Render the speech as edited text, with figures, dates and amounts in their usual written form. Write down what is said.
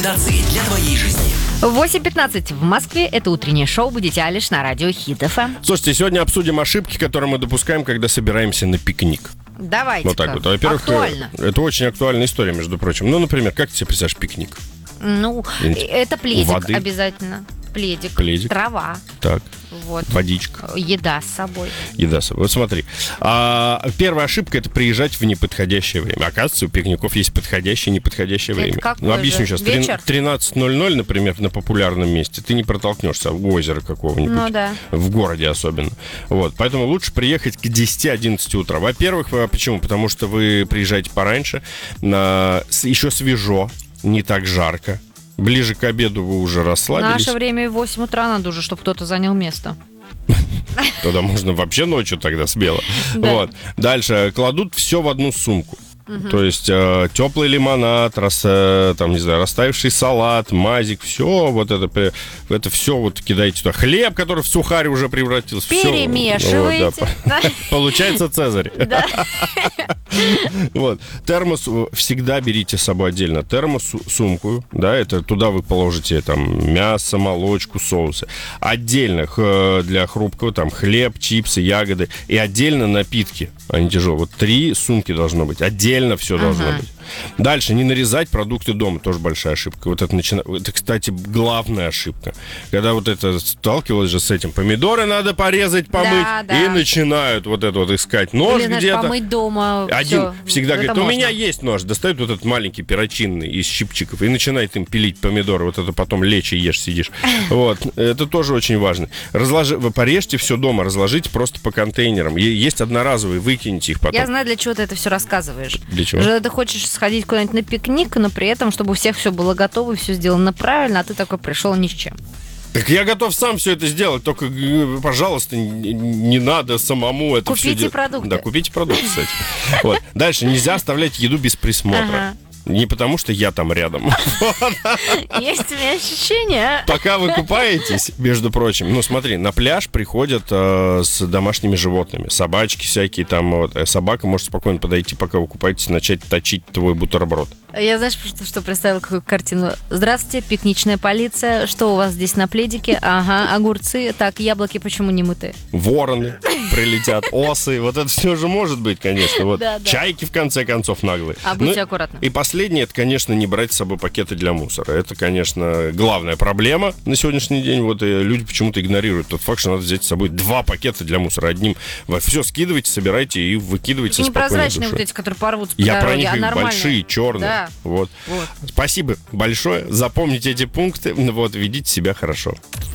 Рекомендации для твоей жизни. 8:15 в Москве. Это утреннее шоу «Будете Алиш» на радио Хит ФМ. Слушайте, сегодня обсудим ошибки, которые мы допускаем, когда собираемся на пикник. Давайте. Вот так вот. Во-первых, актуально. это очень актуальная история, между прочим. Ну, например, как ты себе представляешь пикник? Ну, это пледик воды? обязательно. Пледик. Трава. Так. Вот. Водичка. Еда с собой. Еда с собой. Вот смотри. Первая ошибка — это приезжать в неподходящее время. Оказывается, у пикников есть подходящее и неподходящее время. Какое объясню же? сейчас. Вечер? 13:00, например, на популярном месте ты не протолкнешься у озера какого-нибудь. Ну да. В городе особенно. Вот. Поэтому лучше приехать к 10-11 утра. Во-первых, почему? Потому что вы приезжаете пораньше, еще свежо, не так жарко. Ближе к обеду вы уже расслабились. В наше время в 8 утра надо уже, чтобы кто-то занял место. Тогда можно вообще ночью тогда смело. Вот. Дальше кладут все в одну сумку. То есть теплый лимонад, там, не знаю, растаявший салат, мазик, все вот это все вот кидаете туда. Хлеб, который в сухарь уже превратился. Перемешиваете. Вот, да. Получается Цезарь. Да. Вот. Термос всегда берите с собой отдельно. Термос, сумку, да, это туда вы положите там мясо, молочку, соусы. Отдельно для хрупкого там хлеб, чипсы, ягоды. И отдельно напитки, они тяжелые. Вот 3 сумки должно быть. Отдельно все должно быть. Дальше, не нарезать продукты дома, тоже большая ошибка. Вот это, кстати, главная ошибка. Когда вот это сталкивалась же с этим, помидоры надо порезать, помыть, и начинают вот это вот искать нож. Или, где-то. Помыть дома. Один всегда говорит, у можно. меня есть нож. Достает вот этот маленький перочинный из щипчиков и начинает им пилить помидоры. Вот это потом лечи ешь, сидишь. Вот. Это тоже очень важно. Вы порежьте все дома, разложите просто по контейнерам. Есть одноразовые, выкиньте их потом. Я знаю, для чего ты это все рассказываешь. Для чего? Ты хочешь сходить куда-нибудь на пикник, но при этом, чтобы у всех все было готово и все сделано правильно, а ты такой пришел ни с чем. Так я готов сам все это сделать, только, пожалуйста, не надо самому это все делать. Купите продукты. Да, купите продукты, кстати. Вот. Дальше, нельзя оставлять еду без присмотра. Не потому, что я там рядом. Есть у меня ощущение. Пока вы купаетесь, между прочим, ну смотри, на пляж приходят с домашними животными. Собачки всякие там. Вот. Собака может спокойно подойти, пока вы купаетесь, начать точить твой бутерброд. Я, знаешь, что представила, какую картину? Здравствуйте, пикничная полиция. Что у вас здесь на пледике? Ага, огурцы. Так, яблоки почему не мытые? Вороны прилетят, осы. Вот это все же может быть, конечно. Вот. Да. Чайки, в конце концов, наглые. Будьте аккуратны. И последнее, это, конечно, не брать с собой пакеты для мусора. Это, конечно, главная проблема на сегодняшний день. Вот и люди почему-то игнорируют тот факт, что надо взять с собой 2 пакета для мусора. Одним вы все скидываете, собирайте и выкидывайте со спокойной непрозрачные душой. вот эти, которые порвутся по Я дороге, про них нормальные. Большие, черные. Да. Вот. Спасибо большое. Запомните эти пункты. Вот, ведите себя хорошо.